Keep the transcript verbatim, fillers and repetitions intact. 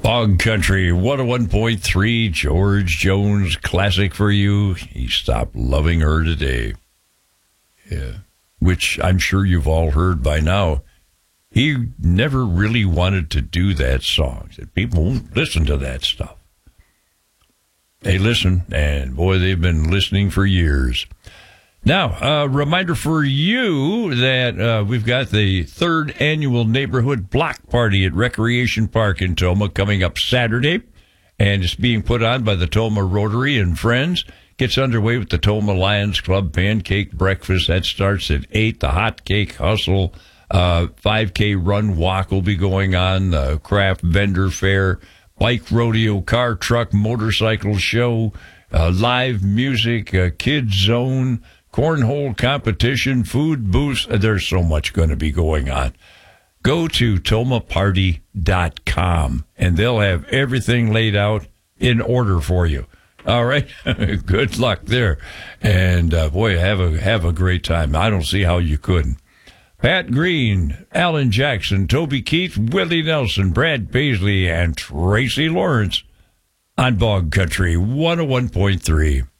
Bog Country one oh one point three, George Jones classic for you. He stopped loving her today. Yeah, which I'm sure you've all heard by now. He never really wanted to do that song. He said, people won't listen to that stuff. They listen, and boy, they've been listening for years. Now, a reminder for you that uh, we've got the third annual neighborhood block party at Recreation Park in Tomah coming up Saturday, and it's being put on by the Tomah Rotary and Friends. Gets underway with the Tomah Lions Club pancake breakfast. That starts at eight. The hot cake hustle, uh, five K run walk will be going on, the craft vendor fair, bike rodeo, car, truck, motorcycle show, uh, live music, uh, kids zone, cornhole competition, food booths. There's so much going to be going on. Go to tomah party dot com, and they'll have everything laid out in order for you. All right? Good luck there. And, uh, boy, have a have a great time. I don't see how you couldn't. Pat Green, Alan Jackson, Toby Keith, Willie Nelson, Brad Paisley, and Tracy Lawrence on Bog Country one oh one point three.